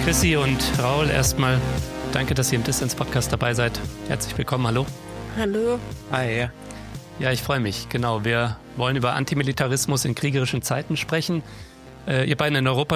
Chrissy und Raul, erstmal danke, dass ihr im Dissens-Podcast dabei seid. Herzlich willkommen, hallo. Hallo. Hi. Ja, ich freue mich, genau. Wir wollen über Antimilitarismus in kriegerischen Zeiten sprechen. Ihr beiden in Europa